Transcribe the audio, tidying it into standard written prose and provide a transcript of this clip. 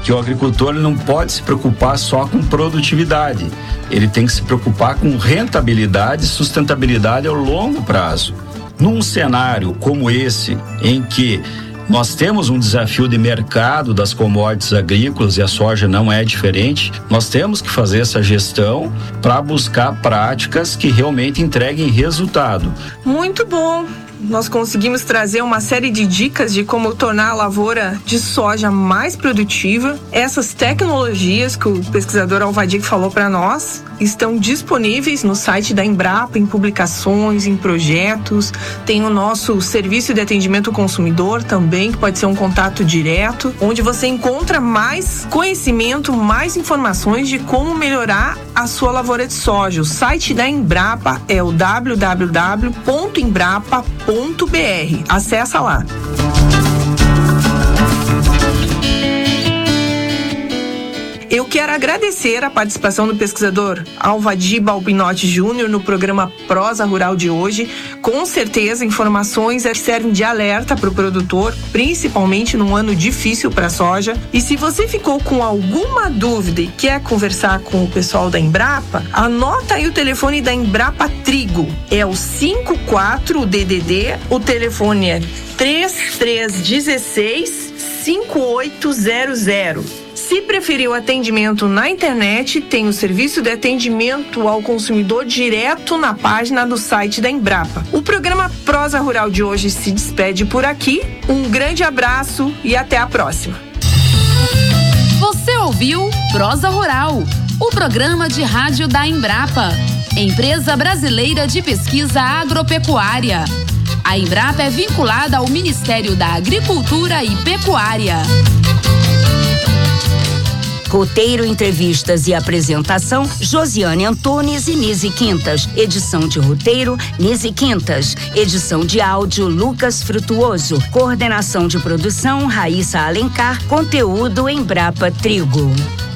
que o agricultor não pode se preocupar só com produtividade. Ele tem que se preocupar com rentabilidade e sustentabilidade ao longo prazo. Num cenário como esse, em que nós temos um desafio de mercado das commodities agrícolas e a soja não é diferente, nós temos que fazer essa gestão para buscar práticas que realmente entreguem resultado. Muito bom! Nós conseguimos trazer uma série de dicas de como tornar a lavoura de soja mais produtiva. Essas tecnologias que o pesquisador Alvadir falou para nós estão disponíveis no site da Embrapa, em publicações, em projetos. Tem o nosso serviço de atendimento ao consumidor também, que pode ser um contato direto, onde você encontra mais conhecimento, mais informações de como melhorar a sua lavoura de soja. O site da Embrapa é o www.embrapa.br. Acessa lá. Eu quero agradecer a participação do pesquisador Alvadir Balbinotti Júnior no programa Prosa Rural de hoje. Com certeza, informações que servem de alerta para o produtor, principalmente num ano difícil para a soja. E se você ficou com alguma dúvida e quer conversar com o pessoal da Embrapa, anota aí o telefone da Embrapa Trigo. É o 54DDD, o telefone é 3316 5800. Se preferir o atendimento na internet, tem o serviço de atendimento ao consumidor direto na página do site da Embrapa. O programa Prosa Rural de hoje se despede por aqui. Um grande abraço e até a próxima. Você ouviu Prosa Rural, o programa de rádio da Embrapa, Empresa Brasileira de Pesquisa Agropecuária. A Embrapa é vinculada ao Ministério da Agricultura e Pecuária. Roteiro, entrevistas e apresentação, Josiane Antunes e Nise Quintas. Edição de roteiro, Nise Quintas. Edição de áudio, Lucas Frutuoso. Coordenação de produção, Raíssa Alencar. Conteúdo, Embrapa Trigo.